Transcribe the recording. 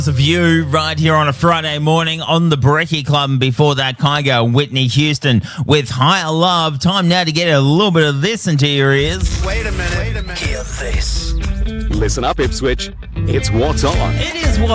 Of you right here on a Friday morning on the Brekkie Club, and before that, Kygo and Whitney Houston with Higher Love. Time now to get a little bit of this into your ears. Wait a minute. Hear this. Listen up, Ipswich. It's What's On. It is what